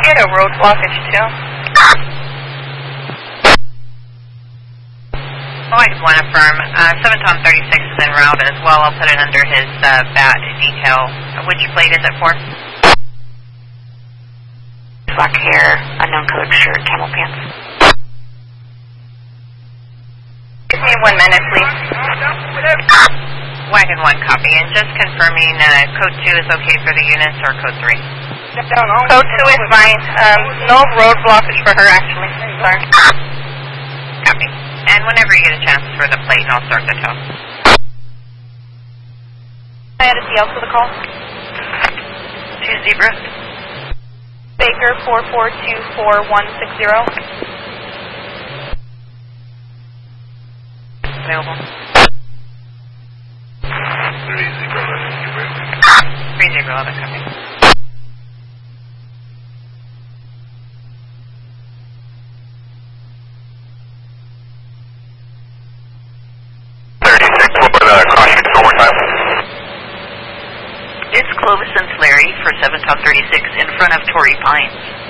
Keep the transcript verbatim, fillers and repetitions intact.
get a road blockage too? Oh, I just want to affirm. Uh, seven Tom thirty-six is en route as well. I'll put it under his uh, bat detail. Which plate is it for? Black hair, unknown colored shirt, camel pants. Give me one minute, please. Wagon one copy. And just confirming uh, code two is okay for the units or code three? Code two is fine. Um, no road blockage for her, actually. Sorry. Copy. And whenever you get a chance for the plate, I'll start the tow. I had a D L for the call. Two Zebra. Baker four four two four one six zero. Available. Three Zebra eleven, Zebra. Three Zebra eleven, copy. It's Clovis and Larry for seven Tom thirty-six in front of Torrey Pines.